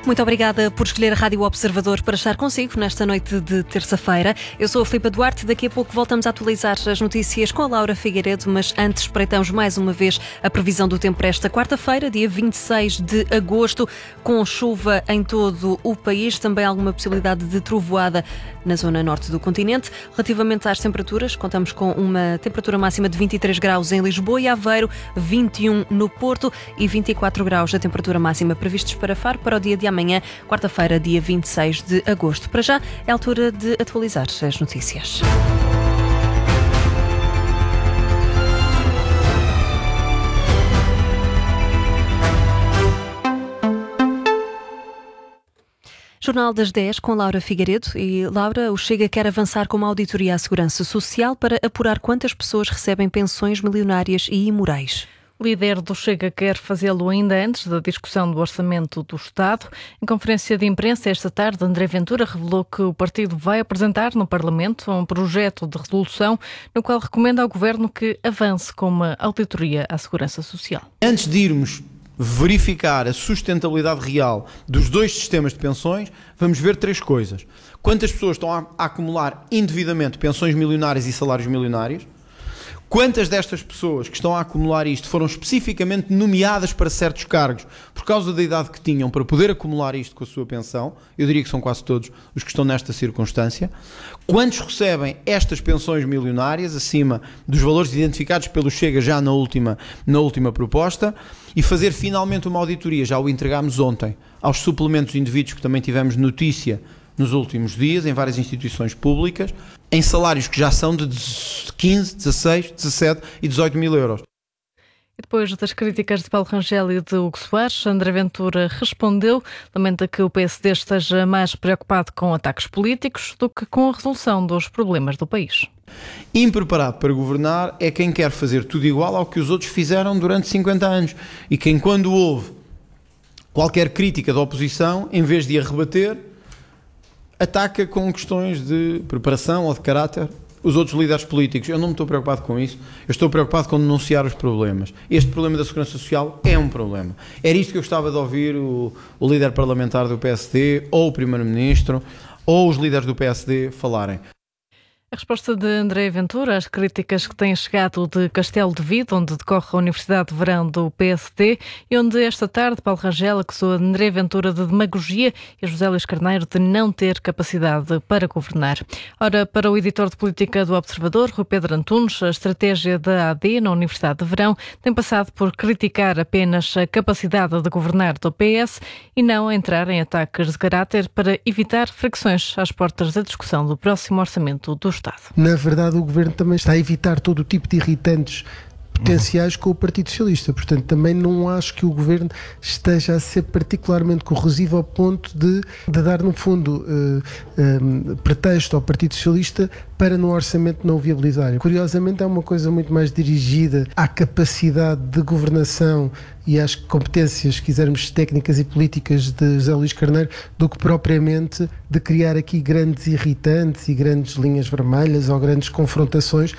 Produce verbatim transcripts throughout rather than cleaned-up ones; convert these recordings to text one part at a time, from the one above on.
Muito obrigada por escolher a Rádio Observador para estar consigo nesta noite de terça-feira. Eu sou a Filipa Duarte, daqui a pouco voltamos a atualizar as notícias com a Laura Figueiredo, mas antes espreitamos mais uma vez a previsão do tempo para esta quarta-feira, dia vinte e seis de agosto, com chuva em todo o país, também alguma possibilidade de trovoada na zona norte do continente. Relativamente às temperaturas, contamos com uma temperatura máxima de vinte e três graus em Lisboa e Aveiro, vinte e um no Porto e vinte e quatro graus a temperatura máxima previstos para Faro para o dia de amanhã, quarta-feira, dia vinte e seis de agosto. Para já, é a altura de atualizar as notícias. Jornal das dez com Laura Figueiredo. E, Laura, o Chega quer avançar com uma auditoria à Segurança Social para apurar quantas pessoas recebem pensões milionárias e imorais. O líder do Chega quer fazê-lo ainda antes da discussão do Orçamento do Estado. Em conferência de imprensa esta tarde, André Ventura revelou que o partido vai apresentar no Parlamento um projeto de resolução no qual recomenda ao Governo que avance com uma auditoria à Segurança Social. Antes de irmos verificar a sustentabilidade real dos dois sistemas de pensões, vamos ver três coisas. Quantas pessoas estão a acumular indevidamente pensões milionárias e salários milionários? Quantas destas pessoas que estão a acumular isto foram especificamente nomeadas para certos cargos por causa da idade que tinham para poder acumular isto com a sua pensão? Eu diria que são quase todos os que estão nesta circunstância. Quantos recebem estas pensões milionárias acima dos valores identificados pelo Chega já na última, na última proposta? E fazer finalmente uma auditoria, já o entregámos ontem, aos suplementos indevidos que também tivemos notícia nos últimos dias, em várias instituições públicas, em salários que já são de quinze, dezasseis, dezassete e dezoito mil euros. E depois das críticas de Paulo Rangel e de Hugo Soares, André Ventura respondeu, lamenta que o P S D esteja mais preocupado com ataques políticos do que com a resolução dos problemas do país. Impreparado para governar é quem quer fazer tudo igual ao que os outros fizeram durante cinquenta anos e quem, quando houve qualquer crítica da oposição, em vez de a rebater, ataca com questões de preparação ou de caráter os outros líderes políticos. Eu não me estou preocupado com isso, eu estou preocupado com denunciar os problemas. Este problema da segurança social é um problema. Era isto que eu gostava de ouvir o, o líder parlamentar do P S D, ou o primeiro-ministro, ou os líderes do P S D falarem. A resposta de André Ventura às críticas que têm chegado de Castelo de Vide, onde decorre a Universidade de Verão do P S D, e onde esta tarde Paulo Rangel acusou André Ventura de demagogia e José Luís Carneiro de não ter capacidade para governar. Ora, para o editor de política do Observador, Rui Pedro Antunes, a estratégia da A D na Universidade de Verão tem passado por criticar apenas a capacidade de governar do P S e não entrar em ataques de caráter para evitar fricções às portas da discussão do próximo Orçamento do Estado. Na verdade, o Governo também está a evitar todo o tipo de irritantes potenciais com o Partido Socialista. Portanto, também não acho que o Governo esteja a ser particularmente corrosivo ao ponto de, de dar, no fundo, uh, um, pretexto ao Partido Socialista para no orçamento não o viabilizar. Curiosamente, é uma coisa muito mais dirigida à capacidade de governação e às competências, se quisermos, técnicas e políticas de José Luís Carneiro, do que propriamente de criar aqui grandes irritantes e grandes linhas vermelhas ou grandes confrontações.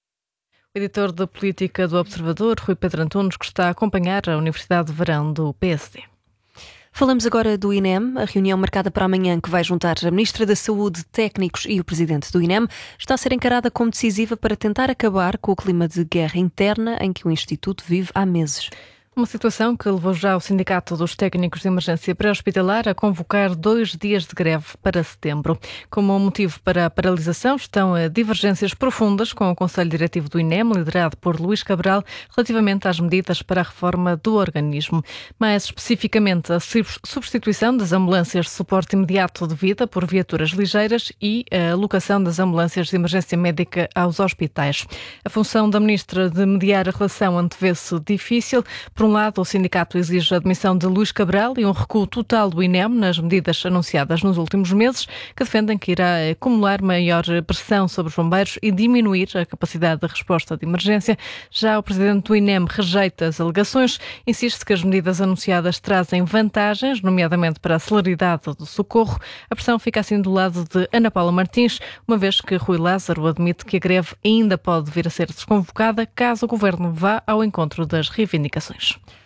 O editor de política do Observador, Rui Pedro Antunes, que está a acompanhar a Universidade de Verão do P S D. Falamos agora do I N E M, a reunião marcada para amanhã que vai juntar a Ministra da Saúde, técnicos e o Presidente do I N E M, está a ser encarada como decisiva para tentar acabar com o clima de guerra interna em que o Instituto vive há meses. Uma situação que levou já o Sindicato dos Técnicos de Emergência Pré-Hospitalar a convocar dois dias de greve para setembro. Como motivo para a paralisação estão divergências profundas com o Conselho Diretivo do I N E M, liderado por Luís Cabral, relativamente às medidas para a reforma do organismo. Mais especificamente, a substituição das ambulâncias de suporte imediato de vida por viaturas ligeiras e a alocação das ambulâncias de emergência médica aos hospitais. A função da Ministra de mediar a relação antevê-se difícil. Por um lado, o sindicato exige a admissão de Luís Cabral e um recuo total do I N E M nas medidas anunciadas nos últimos meses, que defendem que irá acumular maior pressão sobre os bombeiros e diminuir a capacidade de resposta de emergência. Já o presidente do I N E M rejeita as alegações, insiste que as medidas anunciadas trazem vantagens, nomeadamente para a celeridade do socorro. A pressão fica assim do lado de Ana Paula Martins, uma vez que Rui Lázaro admite que a greve ainda pode vir a ser desconvocada caso o governo vá ao encontro das reivindicações.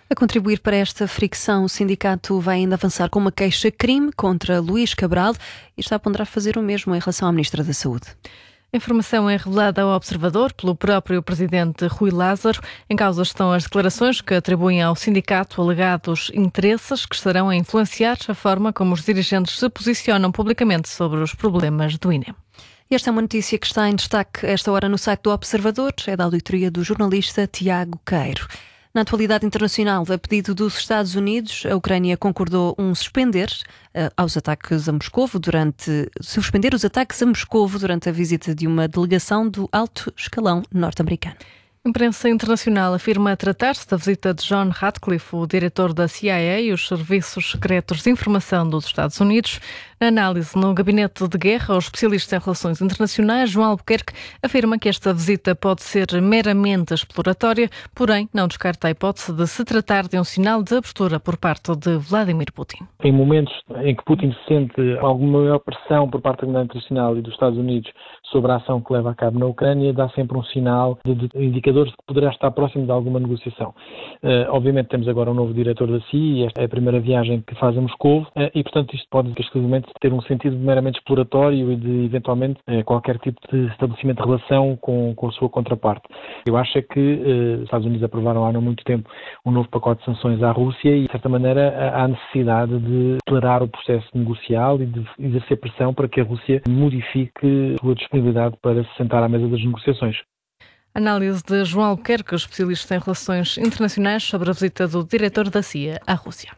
A contribuir para esta fricção, o sindicato vai ainda avançar com uma queixa-crime contra Luís Cabral e está a ponderar fazer o mesmo em relação à Ministra da Saúde. A informação é revelada ao Observador pelo próprio presidente Rui Lázaro. Em causa estão as declarações que atribuem ao sindicato alegados interesses que estarão a influenciar a forma como os dirigentes se posicionam publicamente sobre os problemas do I N E. E esta é uma notícia que está em destaque esta hora no site do Observador, é da auditoria do jornalista Tiago Queiro. Na atualidade internacional, a pedido dos Estados Unidos, a Ucrânia concordou um suspender uh, aos ataques a Moscovo durante suspender os ataques a Moscovo durante a visita de uma delegação do alto escalão norte-americano. A imprensa internacional afirma tratar-se da visita de John Ratcliffe, o diretor da C I A e os Serviços Secretos de Informação dos Estados Unidos. Na análise no Gabinete de Guerra, o especialista em relações internacionais, João Albuquerque, afirma que esta visita pode ser meramente exploratória, porém não descarta a hipótese de se tratar de um sinal de abertura por parte de Vladimir Putin. Em momentos em que Putin sente alguma maior pressão por parte da comunidade internacional e dos Estados Unidos sobre a ação que leva a cabo na Ucrânia, dá sempre um sinal de, de indicadores de que poderá estar próximo de alguma negociação. Uh, obviamente temos agora um novo diretor da C I A e esta é a primeira viagem que faz a Moscovo uh, e, portanto, isto pode exclusivamente ter um sentido meramente exploratório e de, eventualmente, uh, qualquer tipo de estabelecimento de relação com, com a sua contraparte. Eu acho é que uh, os Estados Unidos aprovaram há não muito tempo um novo pacote de sanções à Rússia e, de certa maneira, há necessidade de acelerar o processo negocial e de exercer pressão para que a Rússia modifique a sua disponibilidade para se sentar à mesa das negociações. Análise de João Albuquerque, especialista em relações internacionais, sobre a visita do diretor da C I A à Rússia.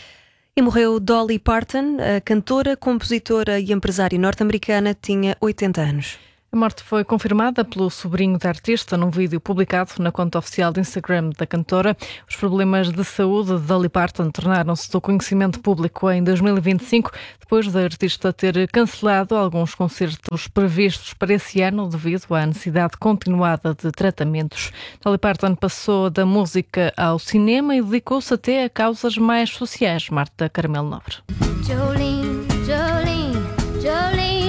E morreu Dolly Parton, a cantora, compositora e empresária norte-americana, tinha oitenta anos. A morte foi confirmada pelo sobrinho da artista num vídeo publicado na conta oficial de Instagram da cantora. Os problemas de saúde de Dolly Parton tornaram-se do conhecimento público em dois mil e vinte e cinco, depois da artista ter cancelado alguns concertos previstos para esse ano devido à necessidade continuada de tratamentos. Dolly Parton passou da música ao cinema e dedicou-se até a causas mais sociais. Marta Caramelo Nobre. Jolene, Jolene, Jolene.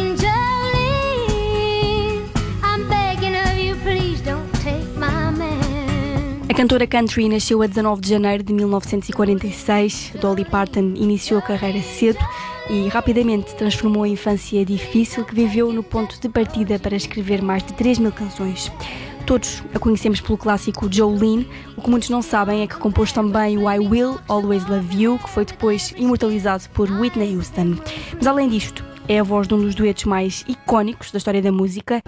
A cantora country nasceu a dezanove de janeiro de mil novecentos e quarenta e seis. Dolly Parton iniciou a carreira cedo e rapidamente transformou a infância difícil que viveu no ponto de partida para escrever mais de três mil canções. Todos a conhecemos pelo clássico Jolene. O que muitos não sabem é que compôs também o I Will Always Love You, que foi depois imortalizado por Whitney Houston. Mas além disto, é a voz de um dos duetos mais icónicos da história da música,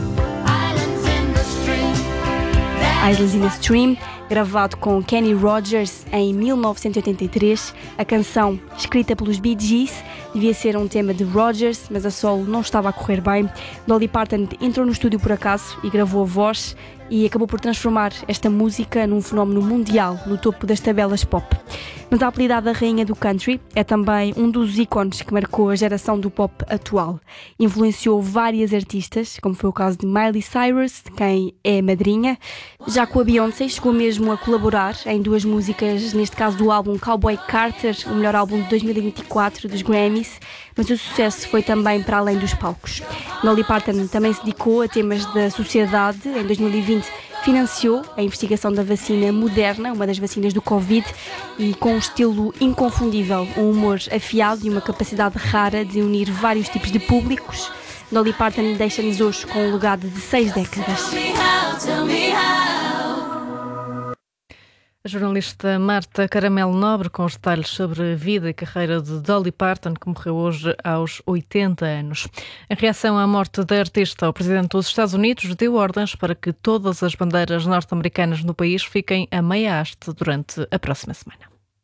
Islands in the Stream, gravado com Kenny Rogers em mil novecentos e oitenta e três. A canção, escrita pelos Bee Gees, devia ser um tema de Rogers, mas a solo não estava a correr bem. Dolly Parton entrou no estúdio por acaso e gravou a voz e acabou por transformar esta música num fenómeno mundial no topo das tabelas pop. Mas a apelidada Rainha do Country é também um dos ícones que marcou a geração do pop atual. Influenciou várias artistas, como foi o caso de Miley Cyrus, de quem é madrinha. Já com a Beyoncé chegou mesmo a colaborar em duas músicas, neste caso do álbum Cowboy Carter, o melhor álbum de dois mil e vinte e quatro dos Grammys, mas o sucesso foi também para além dos palcos. Dolly Parton também se dedicou a temas da sociedade. Em dois mil e vinte financiou a investigação da vacina Moderna, uma das vacinas do Covid, e com um estilo inconfundível, um humor afiado e uma capacidade rara de unir vários tipos de públicos, Dolly Parton deixa-nos hoje com um legado de seis décadas. A jornalista Marta Caramelo Nobre com os detalhes sobre a vida e carreira de Dolly Parton, que morreu hoje aos oitenta anos. Em reação à morte da artista, o presidente dos Estados Unidos deu ordens para que todas as bandeiras norte-americanas no país fiquem a meia haste durante a próxima semana.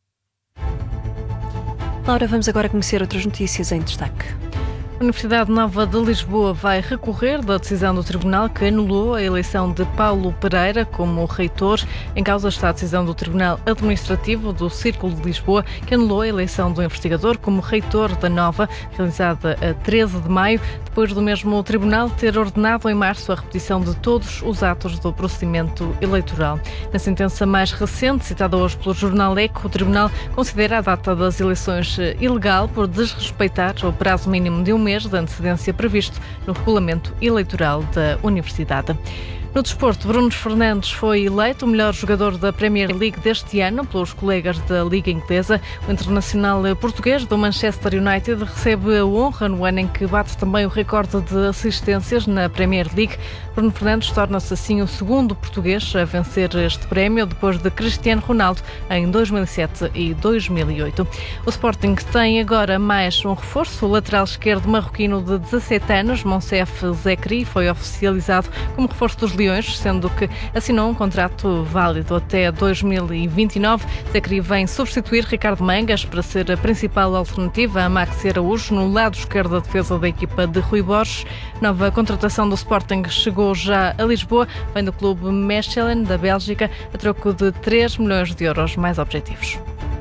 Laura, vamos agora conhecer outras notícias em destaque. A Universidade Nova de Lisboa vai recorrer da decisão do Tribunal que anulou a eleição de Paulo Pereira como reitor. Em causa está a decisão do Tribunal Administrativo do Círculo de Lisboa, que anulou a eleição do investigador como reitor da Nova, realizada a treze de maio, depois do mesmo Tribunal ter ordenado em março a repetição de todos os atos do procedimento eleitoral. Na sentença mais recente, citada hoje pelo jornal Eco, o Tribunal considera a data das eleições ilegal por desrespeitar o prazo mínimo de um mês de antecedência previsto no regulamento eleitoral da Universidade. No desporto, Bruno Fernandes foi eleito o melhor jogador da Premier League deste ano pelos colegas da Liga Inglesa. O internacional português do Manchester United recebe a honra no ano em que bate também o recorde de assistências na Premier League. Bruno Fernandes torna-se assim o segundo português a vencer este prémio, depois de Cristiano Ronaldo em dois mil e sete e dois mil e oito. O Sporting tem agora mais um reforço. O lateral esquerdo marroquino de dezassete anos, Monsef Zekri, foi oficializado como reforço dos Leões, sendo que assinou um contrato válido até dois mil e vinte e nove. Zekri vem substituir Ricardo Mangas para ser a principal alternativa a Maxi Araújo no lado esquerdo da defesa da equipa de Rui Borges. Nova contratação do Sporting chegou já a Lisboa, vem do clube Mechelen, da Bélgica, a troco de três milhões de euros mais objetivos.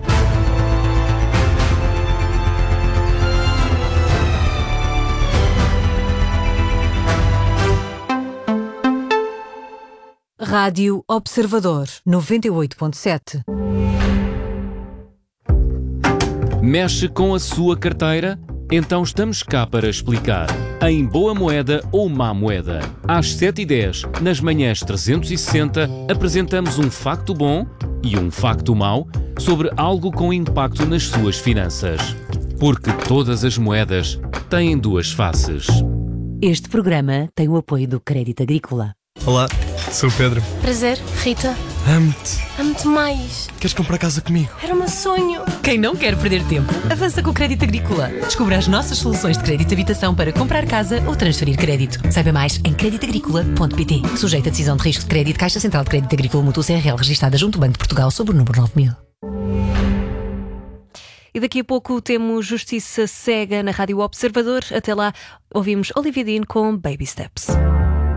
Rádio Observador, noventa e oito ponto sete. Mexe com a sua carteira? Então estamos cá para explicar. Em boa moeda ou má moeda. Às sete e dez, nas manhãs trezentos e sessenta, apresentamos um facto bom e um facto mau sobre algo com impacto nas suas finanças. Porque todas as moedas têm duas faces. Este programa tem o apoio do Crédito Agrícola. Olá, sou o Pedro. Prazer, Rita. Amo-te. Amo-te mais. Queres comprar casa comigo? Era o meu sonho. Quem não quer perder tempo, avança com o Crédito Agrícola. Descubra as nossas soluções de crédito de habitação para comprar casa ou transferir crédito. Saiba mais em crédito agrícola ponto pt. Sujeito a decisão de risco de crédito, Caixa Central de Crédito Agrícola Mútuo C R L, registada junto ao Banco de Portugal sob o número nove mil. E daqui a pouco temos Justiça Cega na Rádio Observador. Até lá, ouvimos Olivia Dean com Baby Steps.